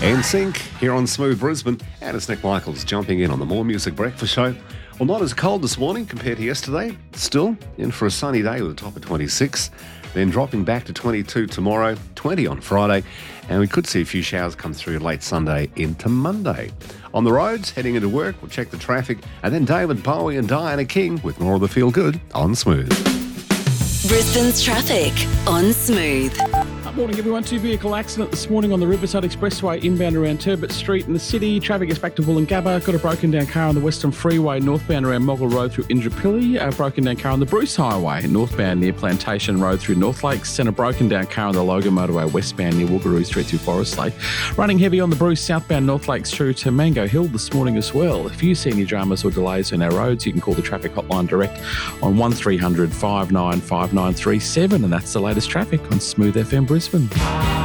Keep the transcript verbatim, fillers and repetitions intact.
N Sync here on Smooth Brisbane, and it's Nick Michaels jumping in on the More Music Breakfast Show. Well, not as cold this morning compared to yesterday. Still in for a sunny day with a top of twenty-six. Then dropping back to twenty-two tomorrow, twenty on Friday, and we could see a few showers come through late Sunday into Monday. On the roads, heading into work, we'll check the traffic, and then David Bowie and Diana King with more of the Feel Good on Smooth. Brisbane's traffic on Smooth. Morning everyone, two vehicle accident this morning on the Riverside Expressway inbound around Turbot Street in the city. Traffic is back to Wollongabba. Got a broken down car on the Western Freeway northbound around Moggle Road through Indooroopilly. A broken down car on the Bruce Highway northbound near Plantation Road through North Lakes. And a broken down car on the Logan Motorway westbound near Woogaroo Street through Forest Lake. Running heavy on the Bruce southbound North Lakes through to Mango Hill this morning as well. If you see any dramas or delays on our roads, you can call the traffic hotline direct on one three hundred five nine five nine three seven, and that's the latest traffic on Smooth F M Brisbane.